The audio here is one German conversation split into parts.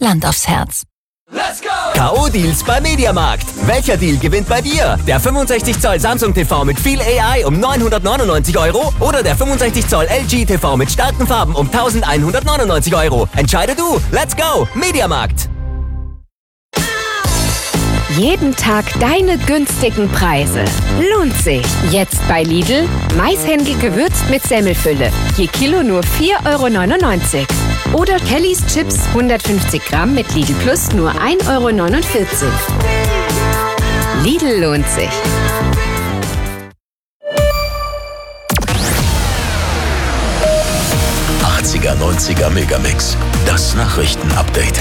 Land aufs Herz. Let's go! K.O.-Deals beim Mediamarkt. Welcher Deal gewinnt bei dir? Der 65 Zoll Samsung TV mit viel AI um 999 € oder der 65 Zoll LG TV mit starken Farben um 1199 €? Entscheide du. Let's go! Mediamarkt. Jeden Tag deine günstigen Preise. Lohnt sich. Jetzt bei Lidl. Maishändel gewürzt mit Semmelfülle. Je Kilo nur 4,99 €. Oder Kellys Chips 150 Gramm mit Lidl Plus nur 1,49 €. Lidl lohnt sich. '80er, 90er Megamix. Das Nachrichtenupdate.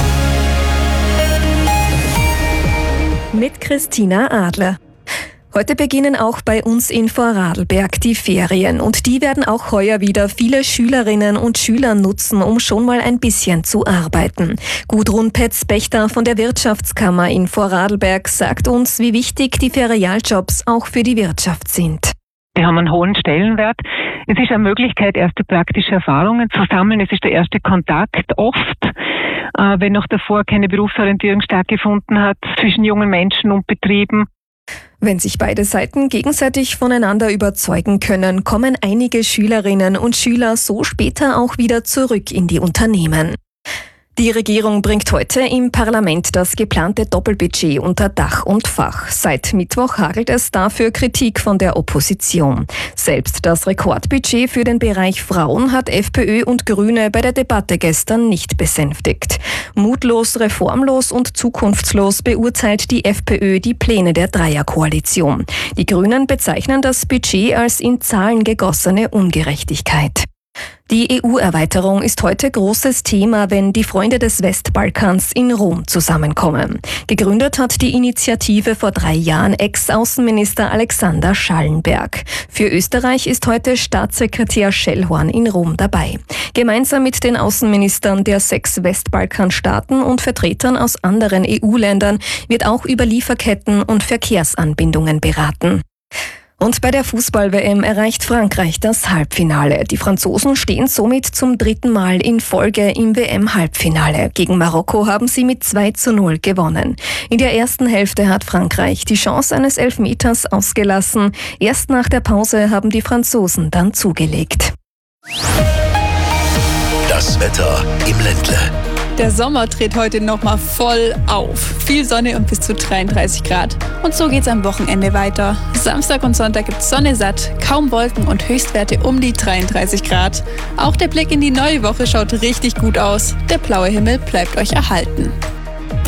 Mit Christina Adler. Heute beginnen auch bei uns in Vorarlberg die Ferien und die werden auch heuer wieder viele Schülerinnen und Schüler nutzen, um schon mal ein bisschen zu arbeiten. Gudrun Petz-Bechter von der Wirtschaftskammer in Vorarlberg sagt uns, wie wichtig die Ferialjobs auch für die Wirtschaft sind. Die haben einen hohen Stellenwert. Es ist eine Möglichkeit, erste praktische Erfahrungen zu sammeln. Es ist der erste Kontakt oft, wenn noch davor keine Berufsorientierung stattgefunden hat, zwischen jungen Menschen und Betrieben. Wenn sich beide Seiten gegenseitig voneinander überzeugen können, kommen einige Schülerinnen und Schüler so später auch wieder zurück in die Unternehmen. Die Regierung bringt heute im Parlament das geplante Doppelbudget unter Dach und Fach. Seit Mittwoch hagelt es dafür Kritik von der Opposition. Selbst das Rekordbudget für den Bereich Frauen hat FPÖ und Grüne bei der Debatte gestern nicht besänftigt. Mutlos, reformlos und zukunftslos beurteilt die FPÖ die Pläne der Dreierkoalition. Die Grünen bezeichnen das Budget als in Zahlen gegossene Ungerechtigkeit. Die EU-Erweiterung ist heute großes Thema, wenn die Freunde des Westbalkans in Rom zusammenkommen. Gegründet hat die Initiative vor 3 Jahren Ex-Außenminister Alexander Schallenberg. Für Österreich ist heute Staatssekretär Schellhorn in Rom dabei. Gemeinsam mit den Außenministern der 6 Westbalkanstaaten und Vertretern aus anderen EU-Ländern wird auch über Lieferketten und Verkehrsanbindungen beraten. Und bei der Fußball-WM erreicht Frankreich das Halbfinale. Die Franzosen stehen somit zum 3. Mal in Folge im WM-Halbfinale. Gegen Marokko haben sie mit 2:0 gewonnen. In der ersten Hälfte hat Frankreich die Chance eines Elfmeters ausgelassen. Erst nach der Pause haben die Franzosen dann zugelegt. Das Wetter im Ländle. Der Sommer dreht heute nochmal voll auf. Viel Sonne und bis zu 33 Grad. Und so geht's am Wochenende weiter. Samstag und Sonntag gibt's Sonne satt, kaum Wolken und Höchstwerte um die 33 Grad. Auch der Blick in die neue Woche schaut richtig gut aus. Der blaue Himmel bleibt euch erhalten.